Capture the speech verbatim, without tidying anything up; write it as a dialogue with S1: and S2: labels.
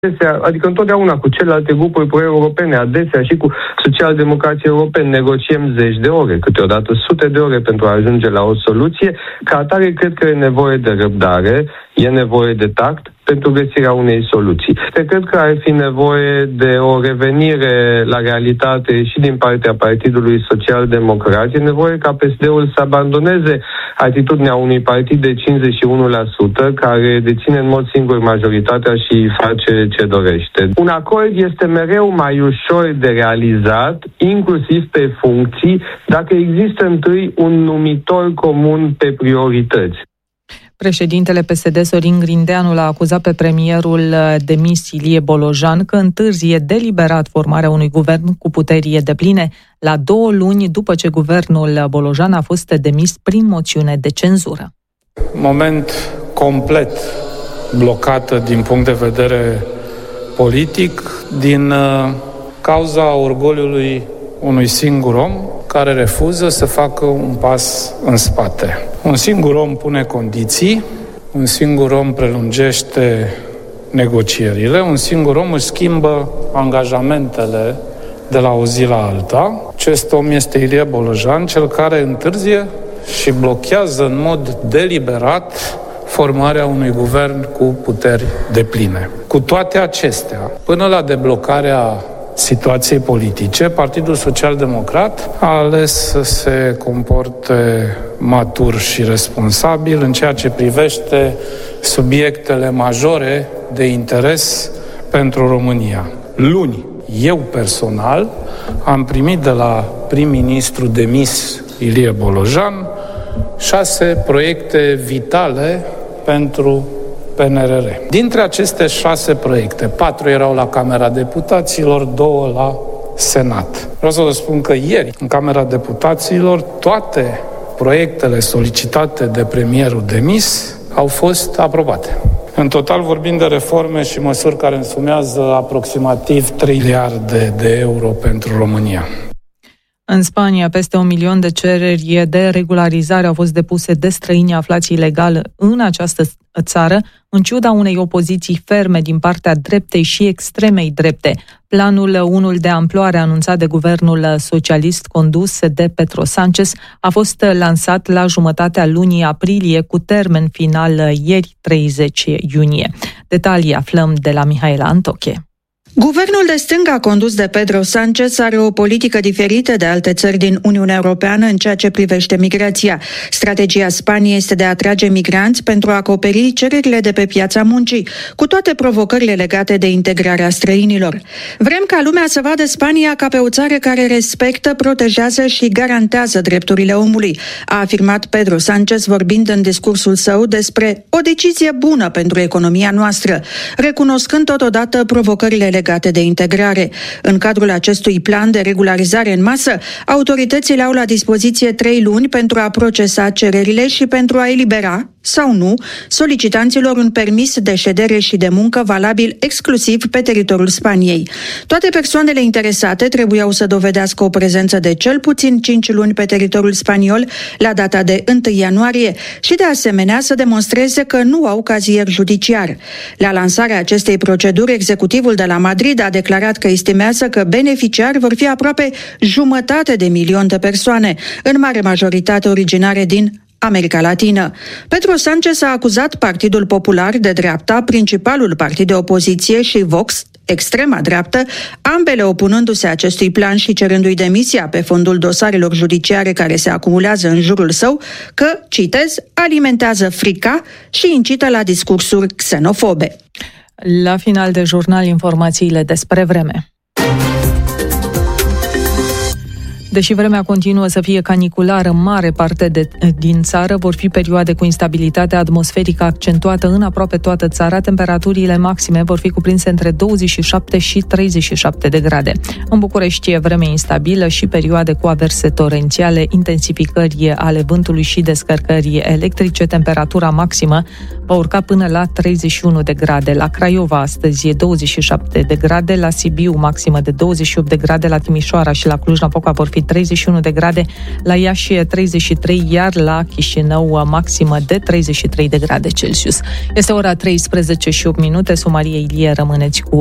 S1: Adică întotdeauna cu celelalte grupuri pro-europene, adesea și cu socialdemocrații europeni, negociem zeci de ore, câteodată sute de ore pentru a ajunge la o soluție. Ca atare, cred că e nevoie de răbdare, e nevoie de tact pentru găsirea unei soluții. Cred că ar fi nevoie de o revenire la realitate și din partea Partidului Social-Democrat. E nevoie ca P S D-ul să abandoneze atitudinea unui partid de cincizeci și unu la sută care deține în mod singur majoritatea și face ce dorește. Un acord este mereu mai ușor de realizat, inclusiv pe funcții, dacă există întâi un numitor comun pe priorități.
S2: Președintele P S D, Sorin Grindeanu, l-a acuzat pe premierul demis Ilie Bolojan că întârzie deliberat formarea unui guvern cu puteri depline la două luni după ce guvernul Bolojan a fost demis prin moțiune de cenzură.
S3: Moment complet blocat din punct de vedere politic din cauza orgoliului unui singur om care refuză să facă un pas în spate. Un singur om pune condiții, un singur om prelungește negocierile, un singur om își schimbă angajamentele de la o zi la alta. Acest om este Ilie Bolojan, cel care întârzie și blochează în mod deliberat formarea unui guvern cu puteri depline. Cu toate acestea, până la deblocarea situației politice, Partidul Social-Democrat a ales să se comporte matur și responsabil în ceea ce privește subiectele majore de interes pentru România. Luni, eu personal am primit de la prim-ministru demis Ilie Bolojan șase proiecte vitale pentru P N R R. Dintre aceste șase proiecte, patru erau la Camera Deputaților, două la Senat. Vreau să vă spun că ieri, în Camera Deputaților, toate proiectele solicitate de premierul demis au fost aprobate. În total vorbim de reforme și măsuri care însumează aproximativ trei miliarde de euro pentru România.
S2: În Spania, peste un milion de cereri de regularizare au fost depuse de străini aflați ilegal în această țară, în ciuda unei opoziții ferme din partea dreptei și extremei drepte. Planul, unul de amploare anunțat de guvernul socialist condus de Pedro Sánchez, a fost lansat la jumătatea lunii aprilie, cu termen final ieri, treizeci iunie. Detalii aflăm de la Mihaela Antoche.
S4: Guvernul de stânga condus de Pedro Sánchez are o politică diferită de alte țări din Uniunea Europeană în ceea ce privește migrația. Strategia Spaniei este de a atrage migranți pentru a acoperi cererile de pe piața muncii, cu toate provocările legate de integrarea străinilor. Vrem ca lumea să vadă Spania ca pe o țară care respectă, protejează și garantează drepturile omului, a afirmat Pedro Sánchez vorbind în discursul său despre o decizie bună pentru economia noastră, recunoscând totodată provocările legate legate de integrare. În cadrul acestui plan de regularizare în masă, autoritățile au la dispoziție trei luni pentru a procesa cererile și pentru a elibera, sau nu, solicitanților un permis de ședere și de muncă valabil exclusiv pe teritoriul Spaniei. Toate persoanele interesate trebuiau să dovedească o prezență de cel puțin cinci luni pe teritoriul spaniol la data de întâi ianuarie și de asemenea să demonstreze că nu au cazier judiciar. La lansarea acestei proceduri, executivul de la Madrid a declarat că estimează că beneficiari vor fi aproape jumătate de milion de persoane, în mare majoritate originare din America Latină. Pedro Sánchez a acuzat Partidul Popular de dreapta, principalul partid de opoziție, și Vox, extrema dreaptă, ambele opunându-se acestui plan și cerându-i demisia pe fondul dosarelor judiciare care se acumulează în jurul său, că, citez, alimentează frica și incită la discursuri xenofobe.
S2: La final de jurnal, informațiile despre vreme. Deși vremea continuă să fie caniculară în mare parte de, din țară, vor fi perioade cu instabilitate atmosferică accentuată în aproape toată țara. Temperaturile maxime vor fi cuprinse între douăzeci și șapte și treizeci și șapte de grade. În București e vreme instabilă și perioade cu averse torențiale, intensificări ale vântului și descărcări electrice. Temperatura maximă va urca până la treizeci și unu de grade. La Craiova astăzi e douăzeci și șapte de grade, la Sibiu maximă de douăzeci și opt de grade, la Timișoara și la Cluj-Napoca vor fi și treizeci și unu de grade, la Iași treizeci și trei, iar la Chișinău maximă de treizeci și trei de grade Celsius. Este ora treisprezece și opt minute, Somalia Ilie, rămâneți cu